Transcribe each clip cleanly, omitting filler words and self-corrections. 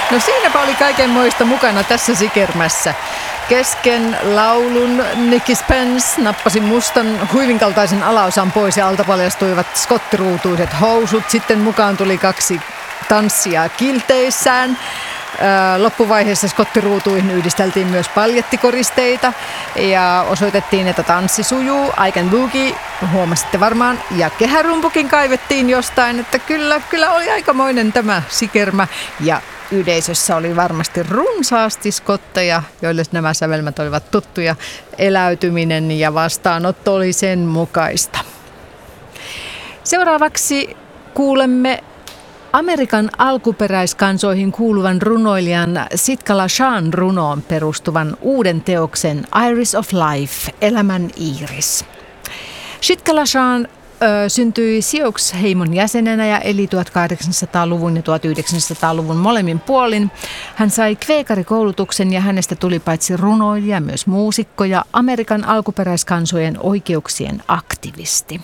No siinäpä oli kaikenmoista mukana tässä sikermässä. Kesken laulun Nicky Spence nappasi mustan huivinkaltaisen alaosan pois ja alta paljastuivat skottiruutuiset housut. Sitten mukaan tuli 2 tanssia kilteissään. Loppuvaiheessa skottiruutuihin yhdisteltiin myös paljettikoristeita ja osoitettiin, että tanssi sujuu. I Can Boogie, huomasitte varmaan, ja kehärumpukin kaivettiin jostain, että kyllä oli aikamoinen tämä sikermä. Ja yleisössä oli varmasti runsaasti skotteja, joille nämä sävelmät olivat tuttuja. Eläytyminen ja vastaanotto oli sen mukaista. Seuraavaksi kuulemme Amerikan alkuperäiskansoihin kuuluvan runoilijan Sitkala Shan runoon perustuvan uuden teoksen Iris of Life, elämän iiris. Sitkala Shan syntyi Sioux-heimon jäsenenä ja eli 1800-luvun ja 1900-luvun molemmin puolin. Hän sai kveekarikoulutuksen ja hänestä tuli paitsi runoilija myös muusikko ja Amerikan alkuperäiskansojen oikeuksien aktivisti.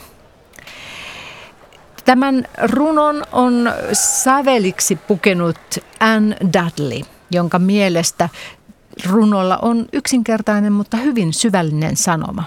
Tämän runon on säveliksi pukenut Anne Dudley, jonka mielestä runolla on yksinkertainen, mutta hyvin syvällinen sanoma.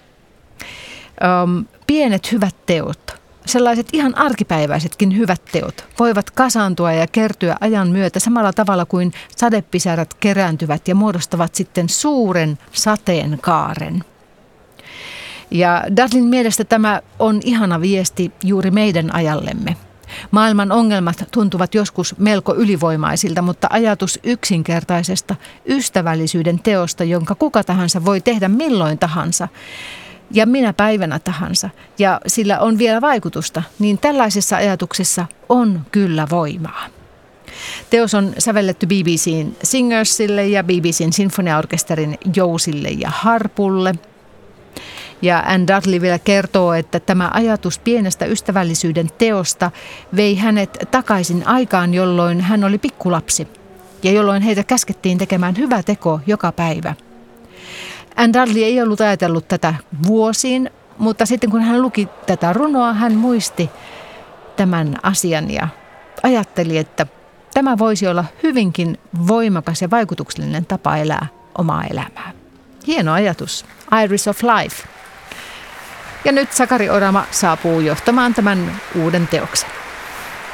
Pienet hyvät teot, sellaiset ihan arkipäiväisetkin hyvät teot, voivat kasaantua ja kertyä ajan myötä samalla tavalla kuin sadepisarat kerääntyvät ja muodostavat sitten suuren sateenkaaren. Ja Dudleyn mielestä tämä on ihana viesti juuri meidän ajallemme. Maailman ongelmat tuntuvat joskus melko ylivoimaisilta, mutta ajatus yksinkertaisesta ystävällisyyden teosta, jonka kuka tahansa voi tehdä milloin tahansa ja minä päivänä tahansa, ja sillä on vielä vaikutusta, niin tällaisessa ajatuksessa on kyllä voimaa. Teos on sävelletty BBC:n Singersille ja BBC:n sinfoniaorkesterin jousille ja harpulle. Ja Anne Dudley vielä kertoo, että tämä ajatus pienestä ystävällisyyden teosta vei hänet takaisin aikaan, jolloin hän oli pikkulapsi ja jolloin heitä käskettiin tekemään hyvä teko joka päivä. Anne Dudley ei ollut ajatellut tätä vuosiin, mutta sitten kun hän luki tätä runoa, hän muisti tämän asian ja ajatteli, että tämä voisi olla hyvinkin voimakas ja vaikutuksellinen tapa elää omaa elämää. Hieno ajatus. Iris of Life. Ja nyt Sakari Orama saapuu johtamaan tämän uuden teoksen.